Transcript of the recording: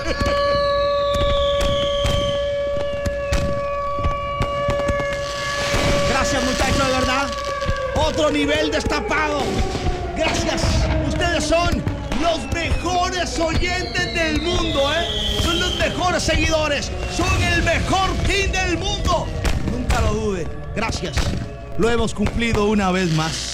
Gracias, muchachos, de verdad. Otro nivel destapado. Gracias. Ustedes son los mejores oyentes del mundo, ¿eh? Son los mejores seguidores. Son el mejor team del mundo. Nunca lo dude. Gracias. Lo hemos cumplido una vez más.